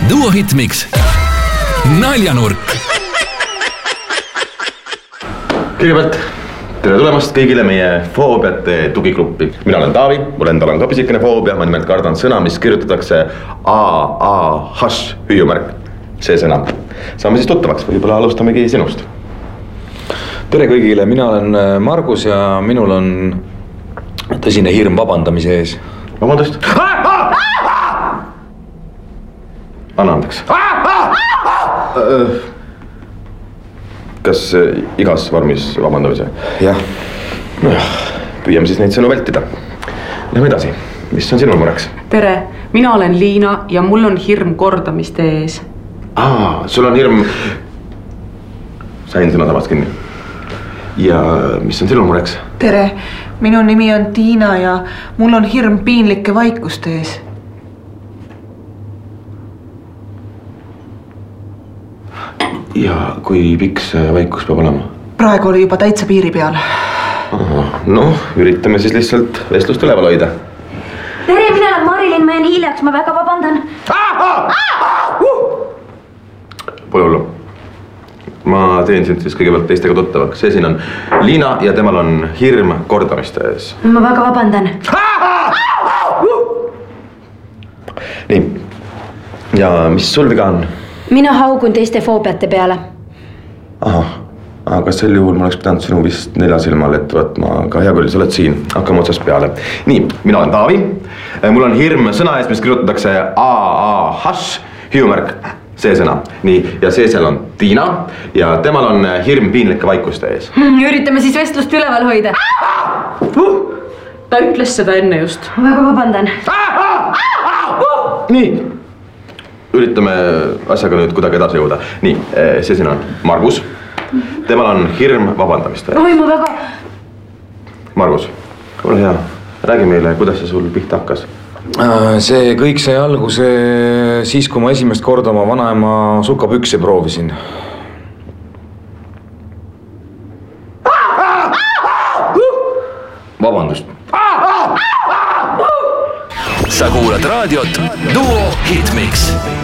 Duo Hitmix Naljanurk. Kõigepealt tere tulemast kõigile meie foobiate tugigruppi. Mina olen Taavi, mul endal on ka pisikene foobia. Ma nimelt kardan sõna, mis kirjutatakse A-A-H hüüumärk. See sõna. Saame siis tuttavaks, võib-olla alustamegi sinust. Tere kõigile, mina olen Margus ja minul on tõsine hirm vabandamise ees. Vabandust? Anna andeks. Kas igas vormis vabandamise? Jah. Püüame siis neid sõnu vältida. Lähme edasi. Mis on sinul mureks? Tere, mina olen Liina ja mul on hirm kordamiste ees. Sul on hirm... Sain sõna tabast kinni. Ja mis on sinul mureks? Tere, minu nimi on Tiina ja mul on hirm piinlike vaikuste ees. Ja kui pikk see vaikus peab olema? Praegu oli juba täitsa piiri peal. Üritame siis lihtsalt vestlust üleval hoida. Tere, mina olen Marilyn, ma jään hiljaks, ma väga vabandan. Pole hullu. Ma teen sind siis kõigepealt teistega tuttavaks. See siin on Liina ja temal on hirm kordamiste ees. Ma väga vabandan. Nii. Ja mis sul viga on? Mina haugun teiste foobiate peale. Aga sel juhul ma oleks pidanud sinu vist 4 silmal ette võtma, aga hea küll, sa oled siin, hakkame otsast peale. Nii, mina olen Taavi, mul on hirm sõna ees, mis kirjutatakse A-A-H, hüüumärk, see sõna. Nii, ja see seal on Tiina ja temal on hirm piinlike vaikuste ees. Üritame siis vestlust üleval hoida. Ta ütles seda enne just. Ma väga vabandan. Nii. Üritame asjaga nüüd kuidagi edasi jõuda. Nii, see siin on Margus. Temal on hirm vabandamist. Oi, ma väga... Margus, ole hea. Räägi meile, kuidas see sul pihta hakkas? See kõik sai alguse siis, kui ma esimest korda oma vanaema sukapükse proovisin. Vabandust. Sa kuulad raadiot Duo Hitmix.